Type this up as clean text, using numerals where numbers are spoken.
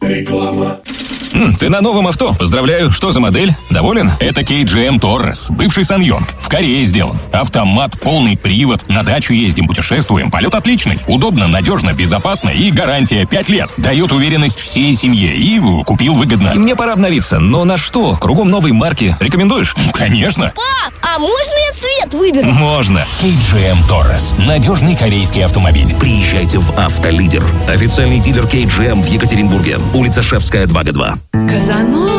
Реклама. Ты на новом авто. Поздравляю. Что за модель? Доволен? Это KGM Taurus. Бывший Саньонг. В Корее сделан. Автомат, полный привод. На дачу ездим, путешествуем. Полет отличный. Удобно, надежно, безопасно и гарантия 5 лет. Дает уверенность всей семье. И купил выгодно. И мне пора обновиться. Но на что? Кругом новые марки. Рекомендуешь? Конечно. Пап, а можно я цвет выберу? Можно. KGM Taurus. Надежный корейский автомобиль. Приезжайте в «Автолидер». Официальный дилер KGM в Екатеринбурге. Улица Шефская, 2/2. Казанова.